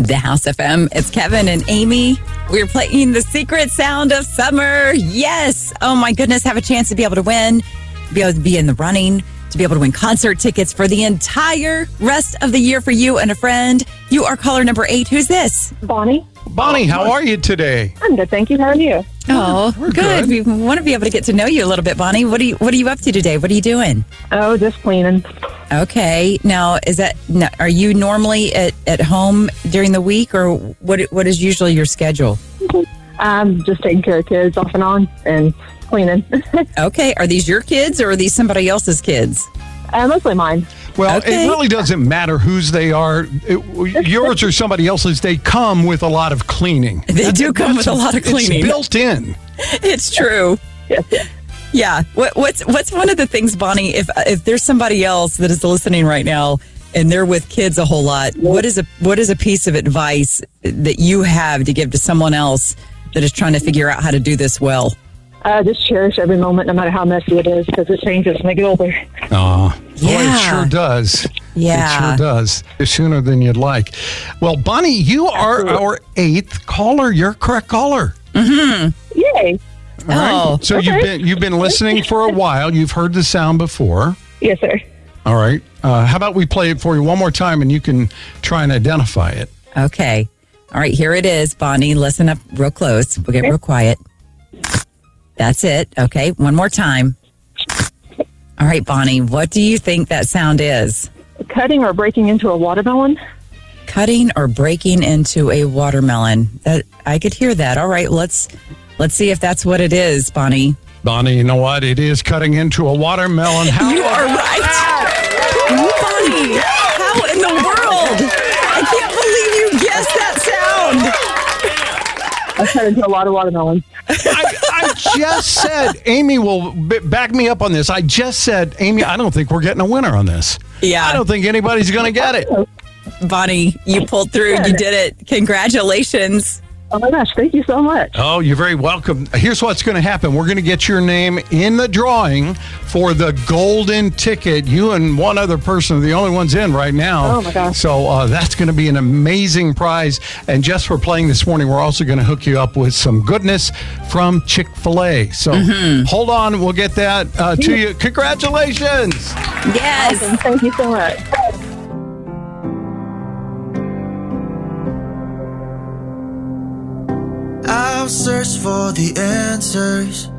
The House FM. It's Kevin and Amy. We're playing the secret sound of summer. Yes. Oh, my goodness. Have a chance to be able to win, be able to be in the running, to be able to win concert tickets for the entire rest of the year for you and a friend. You are caller number 8. Who's this? Bonnie. Bonnie, how are you today? I'm good, thank you. How are you? Oh, We're good. good. We want to be able to get to know you a little bit, Bonnie. What are you up to today? What are you doing? Oh, just cleaning. Okay. Now, are you normally at home during the week, or what is usually your schedule? I'm just taking care of kids off and on and cleaning. Okay. Are these your kids or are these somebody else's kids? Mostly mine. Well, Okay. It really doesn't matter whose they are. Yours or somebody else's, they come with a lot lot of cleaning. They do come with a lot of cleaning. It's built in. It's true. Yes, yes. Yeah. What's one of the things, Bonnie, if there's somebody else that is listening right now and they're with kids a whole lot, what is a piece of advice that you have to give to someone else that is trying to figure out how to do this well? Just cherish every moment, no matter how messy it is, because it changes when they get older. Boy, Yeah. it sure does. Yeah. It sure does. Sooner than you'd like. Well, Bonnie, you are our 8th caller. You're a correct caller. Yay. All right? Oh, So you've been listening for a while. You've heard the sound before. Yes, sir. All right. How about we play it for you one more time and you can try and identify it. okay. All right, here it is, Bonnie. Listen up real close. We'll get real quiet. That's it. Okay, one more time. All right, Bonnie, what do you think that sound is? Cutting or breaking into a watermelon? Cutting or breaking into a watermelon. That I could hear that. All right, let's see if that's what it is, Bonnie. Bonnie, you know what? It is cutting into a watermelon. How You are right. Bonnie, how in the world? I can't believe you guessed that sound. I cut into a lot of watermelons. I just said, Amy will back me up on this. I just said, Amy, I don't think we're getting a winner on this. Yeah. I don't think anybody's going to get it. Bonnie, you pulled through. You did it. Congratulations. Oh, my gosh. Thank you so much. Oh, you're very welcome. Here's what's going to happen. We're going to get your name in the drawing for the golden ticket. You and one other person are the only ones in right now. Oh, my gosh. So that's going to be an amazing prize. And just for playing this morning, we're also going to hook you up with some goodness from Chick-fil-A. So hold on. We'll get that to you. Congratulations. Yes. Awesome. Thank you so much. I'll search for the answers